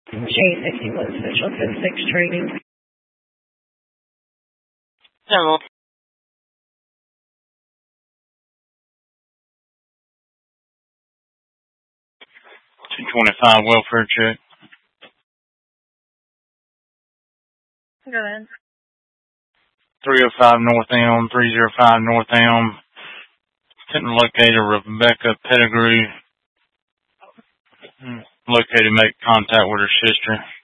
J61 Special 6 training. Hello. 225 welfare check. Go ahead. 305 North Elm, 305 North Elm. Couldn't locate a Rebecca Pettigrew. Located, make contact with her sister.